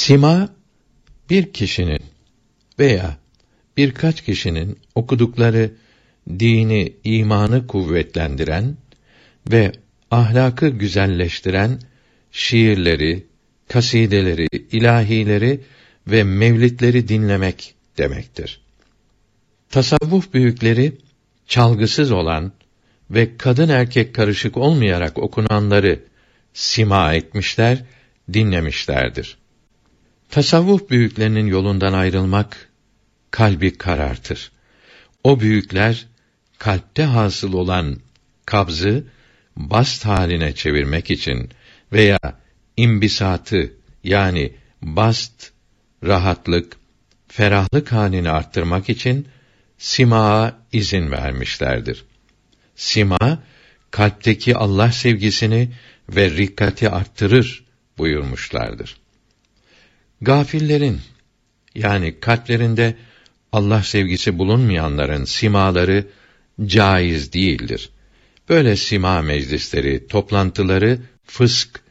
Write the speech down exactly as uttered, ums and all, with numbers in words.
Sima, bir kişinin veya birkaç kişinin okudukları dini, imanı kuvvetlendiren ve ahlakı güzelleştiren şiirleri, kasideleri, ilahileri ve mevlidleri dinlemek demektir. Tasavvuf büyükleri çalgısız olan ve kadın erkek karışık olmayarak okunanları sima etmişler, dinlemişlerdir. Tasavvuf büyüklerinin yolundan ayrılmak kalbi karartır. O büyükler kalpte hasıl olan kabzı bast haline çevirmek için veya imbisatı yani bast, rahatlık, ferahlık halini arttırmak için simaa izin vermişlerdir. Sima, kalpteki Allah sevgisini ve rikkati arttırır buyurmuşlardır. Gafillerin yani kalplerinde Allah sevgisi bulunmayanların simaları caiz değildir. Böyle sima meclisleri, toplantıları fısk